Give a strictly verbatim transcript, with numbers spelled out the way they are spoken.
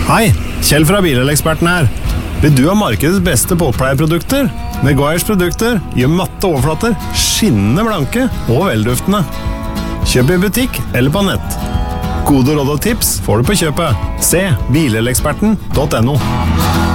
Hei, Kjell fra Bileleksperten her. Vil du ha markedets beste båtpleieprodukter? Meguiars produkter gjør matte overflater skinnende blanke og velduftende. Kjøp i butikk eller på nett. Gode råd og tips får du på kjøpet. Se bileleksperten punktum no.